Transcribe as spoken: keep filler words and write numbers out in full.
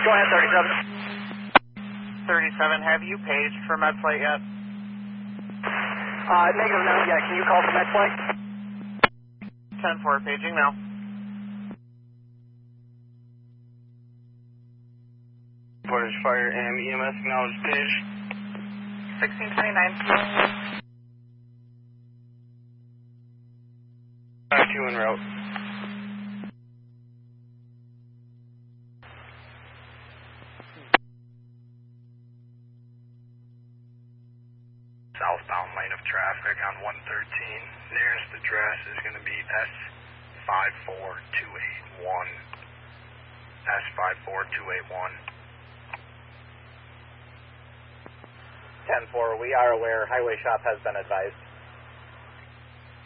Go ahead, thirty-seven. thirty-seven, have you paged for MedFlight yet? Uh, negative, no, yeah, can you call for MedFlight? ten four, paging now. Portage Fire and E M S acknowledged page. sixteen twenty-nine. five two en route. Southbound lane of traffic on one thirteen. Nearest address is going to be S five four two eight one. S five four two eight one. ten four, we are aware. Highway shop has been advised.